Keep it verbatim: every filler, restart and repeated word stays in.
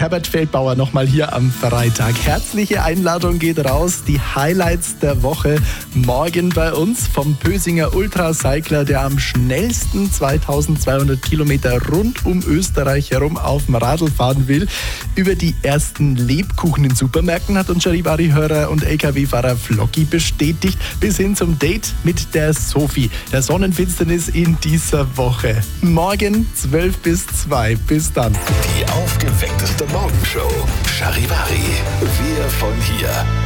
Herbert Feldbauer nochmal hier am Freitag. Herzliche Einladung geht raus. Die Highlights der Woche morgen bei uns vom Pösinger Ultracycler, der am schnellsten zweitausendzweihundert Kilometer rund um Österreich herum auf dem Radl fahren will. Über die ersten Lebkuchen in Supermärkten hat uns Charivari-Hörer und L K W-Fahrer Flocki bestätigt, bis hin zum Date mit der Sophie, der Sonnenfinsternis in dieser Woche. Morgen zwölf bis zwei. Bis dann. Die aufgeweckteste Morgenshow. Charivari. Wir von hier.